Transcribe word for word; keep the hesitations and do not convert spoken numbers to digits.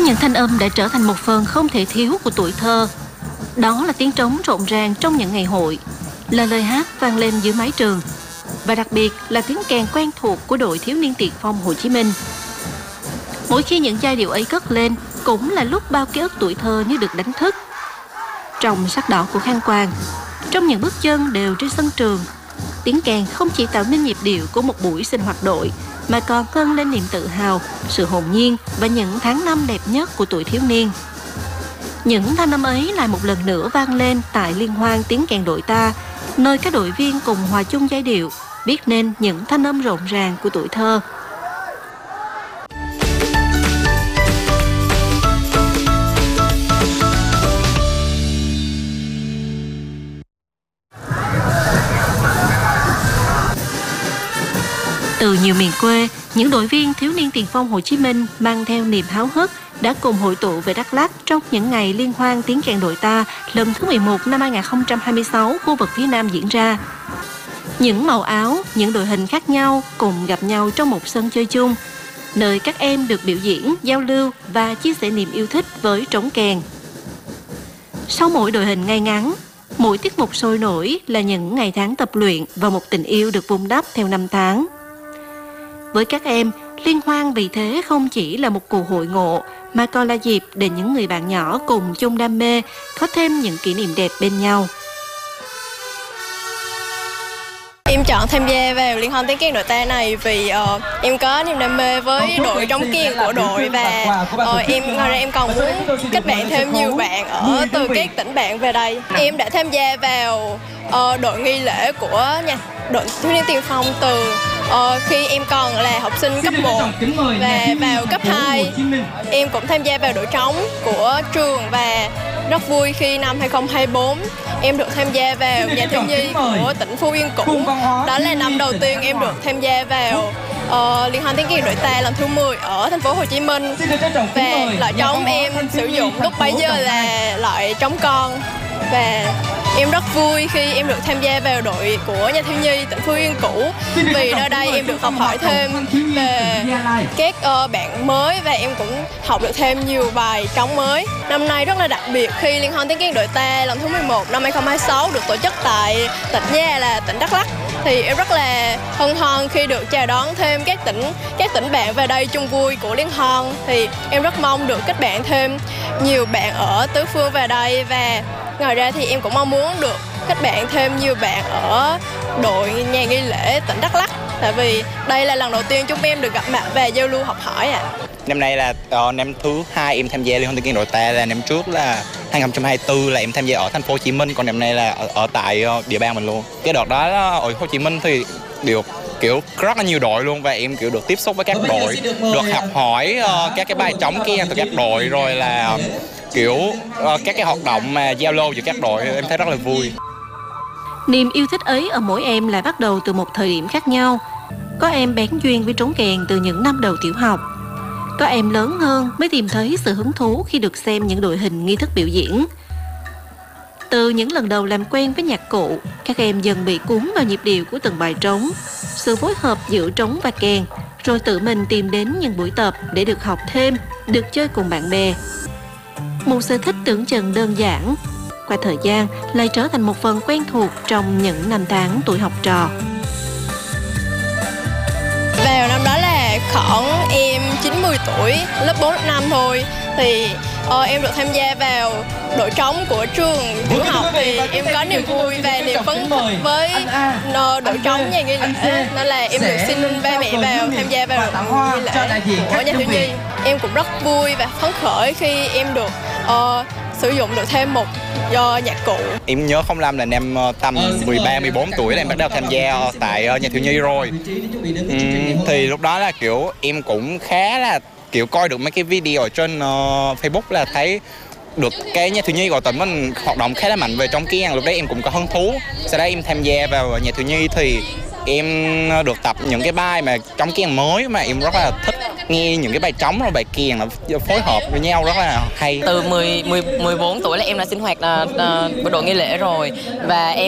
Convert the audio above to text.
những thanh âm đã trở thành một phần không thể thiếu của tuổi thơ. Đó là tiếng trống rộn ràng trong những ngày hội, là lời hát vang lên giữa mái trường, và đặc biệt là tiếng kèn quen thuộc của đội thiếu niên tiền phong Hồ Chí Minh. Mỗi khi những giai điệu ấy cất lên, cũng là lúc bao ký ức tuổi thơ như được đánh thức. Trong sắc đỏ của khăn quàng, trong những bước chân đều trên sân trường, tiếng kèn không chỉ tạo nên nhịp điệu của một buổi sinh hoạt đội, mà còn cân lên niềm tự hào, sự hồn nhiên và những tháng năm đẹp nhất của tuổi thiếu niên. Những thanh âm ấy lại một lần nữa vang lên tại liên hoan tiếng kèn đội ta, nơi các đội viên cùng hòa chung giai điệu, viết nên những thanh âm rộn ràng của tuổi thơ. Từ nhiều miền quê, những đội viên thiếu niên tiền phong Hồ Chí Minh mang theo niềm háo hức đã cùng hội tụ về Đắk Lắk trong những ngày liên hoan tiếng kèn đội ta lần thứ mười một năm hai nghìn không trăm hai mươi sáu khu vực phía Nam diễn ra. Những màu áo, những đội hình khác nhau cùng gặp nhau trong một sân chơi chung, nơi các em được biểu diễn, giao lưu và chia sẻ niềm yêu thích với trống kèn. Sau mỗi đội hình ngay ngắn, mỗi tiết mục sôi nổi là những ngày tháng tập luyện và một tình yêu được vun đắp theo năm tháng. Với các em, liên hoan vì thế không chỉ là một cuộc hội ngộ, mà còn là dịp để những người bạn nhỏ cùng chung đam mê có thêm những kỷ niệm đẹp bên nhau. Em chọn tham gia vào liên hoan tiếng kèn đội ta này vì uh, em có niềm đam mê với đội trống kèn của đội, và uh, em ngoài ra em còn muốn kết bạn thêm nhiều bạn ở từ các tỉnh bạn về đây. Em đã tham gia vào uh, đội nghi lễ của nhà đội thiếu niên tiền phong từ uh, khi em còn là học sinh cấp một, và vào cấp hai em cũng tham gia vào đội trống của trường, và rất vui khi năm hai nghìn không trăm hai mươi tư em được tham gia vào nhà thiếu nhi của tỉnh Phú Yên cũ. Đó là năm đầu tiên em được tham gia vào uh, liên hoan tiếng kèn đội ta lần thứ mười ở thành phố Hồ Chí Minh, và loại trống em sử dụng lúc bấy giờ là loại trống con. Và em rất vui khi em được tham gia vào đội của nhà thiếu nhi tỉnh Phú Yên cũ, vì nơi đây em được học hỏi thêm về các uh, bạn mới, và em cũng học được thêm nhiều bài trống mới. Năm nay rất là đặc biệt khi liên hoan tiếng kèn đội ta lần thứ mười một năm hai nghìn không trăm hai mươi sáu được tổ chức tại tỉnh Gia là tỉnh Đắk Lắk, thì em rất là hân hoan khi được chào đón thêm các tỉnh các tỉnh bạn về đây chung vui của liên hoan. Thì em rất mong được kết bạn thêm nhiều bạn ở tứ phương về đây, và ngoài ra thì em cũng mong muốn được kết bạn thêm nhiều bạn ở đội nhà nghi lễ tỉnh Đắk Lắk, tại vì đây là lần đầu tiên chúng em được gặp mặt và giao lưu học hỏi ạ. À. Năm nay là uh, năm thứ hai em tham gia liên hoan tiếng kèn đội ta, là năm trước là hai nghìn không trăm hai mươi tư là em tham gia ở thành phố Hồ Chí Minh, còn năm nay là ở, ở tại uh, địa bàn mình luôn. Cái đợt đó ở Hồ Chí Minh thì được kiểu rất là nhiều đội luôn, và em kiểu được tiếp xúc với các đội, được học hỏi uh, các cái bài trống kèn từ các đội, rồi là kiểu uh, các cái hoạt động mà giao lưu giữa các đội, em thấy rất là vui. Niềm yêu thích ấy ở mỗi em lại bắt đầu từ một thời điểm khác nhau. Có em bén duyên với trống kèn từ những năm đầu tiểu học. Có em lớn hơn mới tìm thấy sự hứng thú khi được xem những đội hình nghi thức biểu diễn. Từ những lần đầu làm quen với nhạc cụ, các em dần bị cuốn vào nhịp điệu của từng bài trống, sự phối hợp giữa trống và kèn, rồi tự mình tìm đến những buổi tập để được học thêm, được chơi cùng bạn bè. Một sở thích tưởng chừng đơn giản, qua thời gian lại trở thành một phần quen thuộc trong những năm tháng tuổi học trò. Vào năm đó là khoảng em chín mươi tuổi, lớp bốn, lớp năm thôi, thì uh, em được tham gia vào đội trống của trường tiểu học, thì em có niềm vui và niềm phấn khích với uh, đội trống nhà nghi lễ, nên là em được xin ba mẹ vào tham gia vào đội nghi lễ của nhà thiếu nhi. Em cũng rất vui và phấn khởi khi em được uh, sử dụng được thêm một do nhạc cụ. Em nhớ không lầm là năm tầm mười ba, mười bốn tuổi là em bắt đầu tham gia tại nhà thiếu nhi rồi. uhm, Thì lúc đó là kiểu em cũng khá là kiểu coi được mấy cái video ở trên uh, Facebook, là thấy được cái nhà thiếu nhi của tỉnh mình hoạt động khá là mạnh về trống kèn. Lúc đấy em cũng có hứng thú. Sau đó em tham gia vào nhà thiếu nhi thì em được tập những cái bài mà trống kèn mới mà em rất là thích, nghe những cái bài trống rồi bài kèn nó phối hợp với nhau rất là hay. Từ mười, mười, mười bốn tuổi là em đã sinh hoạt uh, uh, đội nghi lễ rồi, và em